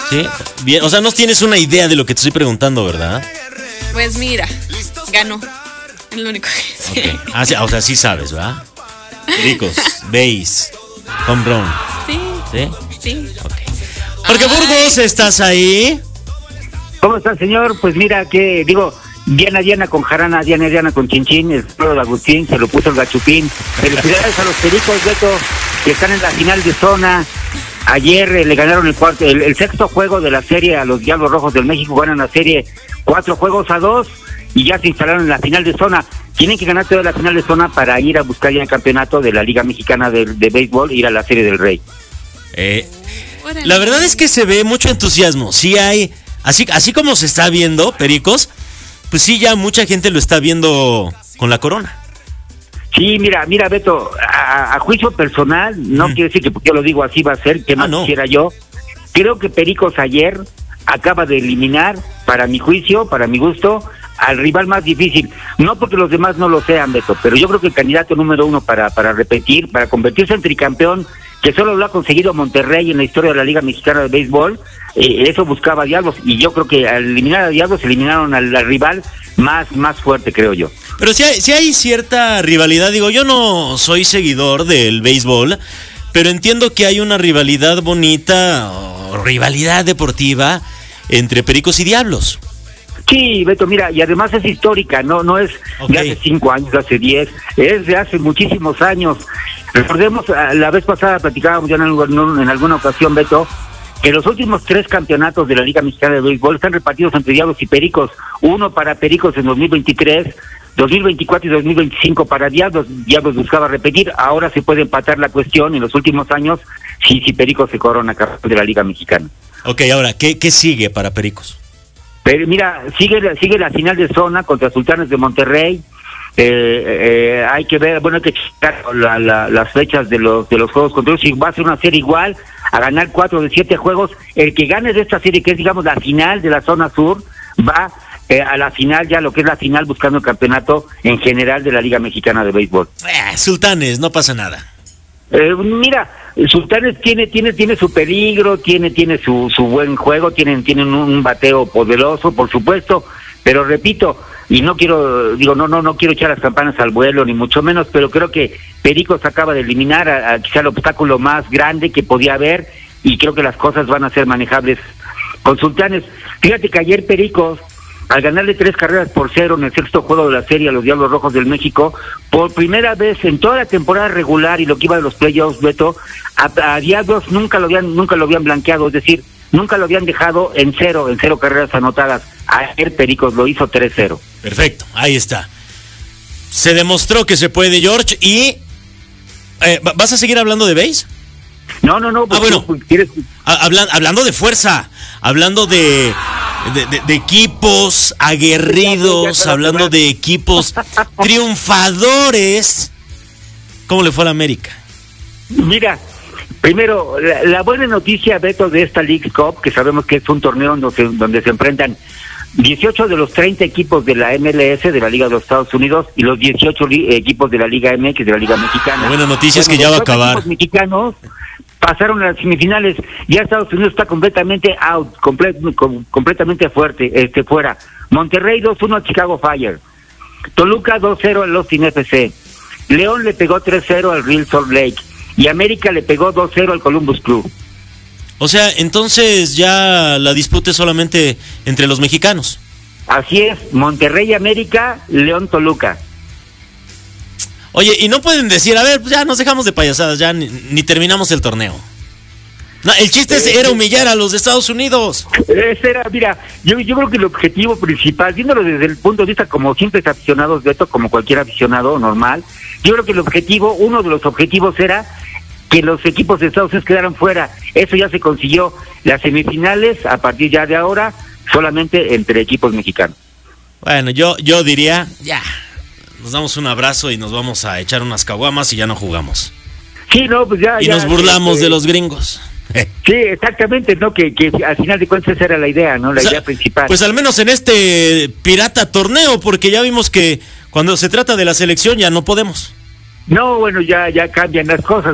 Sí, bien, o sea, no tienes una idea de lo que te estoy preguntando, ¿verdad? Pues mira, ganó. Es lo único que sé. Okay. O sea, sí sabes, ¿verdad? Pericos, base, home run. Sí. ¿Sí? Sí. Ok. Jorge Burgos, ¿estás ahí? ¿Cómo está, señor? Pues mira, que digo, Diana con jarana, Diana con chinchín, el pueblo de Agustín, se lo puso el gachupín. Felicidades a los Pericos, Beto, que están en la final de zona. Ayer le ganaron el sexto juego de la serie a los Diablos Rojos del México, ganan la serie 4-2 y ya se instalaron en la final de zona. Tienen que ganar toda la final de zona para ir a buscar ya el campeonato de la Liga Mexicana de Béisbol, ir a la Serie del Rey. La verdad es que se ve mucho entusiasmo. Sí hay, así como se está viendo, Pericos, pues sí, ya mucha gente lo está viendo con la corona. Sí, mira, Beto, a juicio personal, no quiere decir que porque yo lo digo así va a ser, que más quisiera yo. Creo que Pericos ayer acaba de eliminar, para mi juicio, para mi gusto, al rival más difícil. No porque los demás no lo sean, Beto, pero yo creo que el candidato número uno para repetir, para convertirse en tricampeón, que solo lo ha conseguido Monterrey en la historia de la Liga Mexicana de Béisbol, eso buscaba a Diablos, y yo creo que al eliminar a Diablos eliminaron al rival más fuerte, creo yo. Pero sí hay cierta rivalidad, digo, yo no soy seguidor del béisbol, pero entiendo que hay una rivalidad bonita, o rivalidad deportiva, entre Pericos y Diablos. Sí, Beto, mira, y además es histórica, no es de hace 5 años, de hace 10, es de hace muchísimos años. Recordemos, la vez pasada platicábamos ya en alguna ocasión, Beto, que los últimos 3 campeonatos de la Liga Mexicana de Béisbol están repartidos entre Diablos y Pericos. Uno para Pericos en 2023, 2024 y 2025 para Diablos. Diablos buscaba repetir, ahora se puede empatar la cuestión en los últimos años si Pericos se corona campeón de la Liga Mexicana. Ok, ahora, ¿qué sigue para Pericos? Pero mira, sigue la final de zona contra Sultanes de Monterrey. Hay que ver, hay que checar las fechas de los juegos contra si va a ser una serie igual, a ganar 4 de 7 juegos. El que gane de esta serie, que es digamos la final de la zona sur, va a la final, ya lo que es la final, buscando el campeonato en general de la Liga Mexicana de Béisbol. Sultanes, no pasa nada. Mira, Sultanes tiene su peligro, tiene su buen juego, tienen un bateo poderoso, por supuesto, pero repito, y no quiero echar las campanas al vuelo, ni mucho menos, pero creo que Pericos acaba de eliminar a quizá el obstáculo más grande que podía haber, y creo que las cosas van a ser manejables con Sultanes. Fíjate que ayer Pericos, al ganarle 3-0 en el sexto juego de la serie a los Diablos Rojos del México, por primera vez en toda la temporada regular y lo que iba de los playoffs, Beto, a Diablos nunca lo habían blanqueado, es decir, nunca lo habían dejado en cero carreras anotadas. Ayer Pericos lo hizo 3-0. Perfecto, ahí está. Se demostró que se puede, George, y ¿vas a seguir hablando de base? No. Bueno, hablando de fuerza, hablando de equipos aguerridos, hablando de equipos triunfadores. ¿Cómo le fue a la América? Mira, primero, la buena noticia, Beto, de esta League Cup, que sabemos que es un torneo donde se enfrentan 18 de los 30 equipos de la MLS, de la Liga de los Estados Unidos, y los 18 equipos de la Liga MX, de la Liga Mexicana. La buena noticia es que ya va a acabar. Los mexicanos pasaron a las semifinales. Ya Estados Unidos está completamente out, completamente fuera. Monterrey 2-1 a Chicago Fire. Toluca 2-0 al Austin FC. León le pegó 3-0 al Real Salt Lake. Y América le pegó 2-0 al Columbus Crew. O sea, entonces ya la disputa es solamente entre los mexicanos. Así es, Monterrey América, León Toluca. Oye, y no pueden decir, a ver, pues ya nos dejamos de payasadas, ya ni terminamos el torneo. No, el chiste era humillar a los de Estados Unidos. Mira, yo creo que el objetivo principal, viéndolo desde el punto de vista como simples aficionados, Beto, como cualquier aficionado normal, yo creo que uno de los objetivos era que los equipos de Estados Unidos quedaran fuera. Eso ya se consiguió. Las semifinales, a partir ya de ahora, solamente entre equipos mexicanos. Bueno, yo diría, ya, nos damos un abrazo y nos vamos a echar unas caguamas y ya no jugamos. Sí, no, pues ya. Y nos burlamos de los gringos. Sí, exactamente, ¿no? Que al final de cuentas esa era la idea, ¿no? La idea principal. Pues al menos en este pirata torneo, porque ya vimos que cuando se trata de la selección ya no podemos. No, bueno, ya cambian las cosas.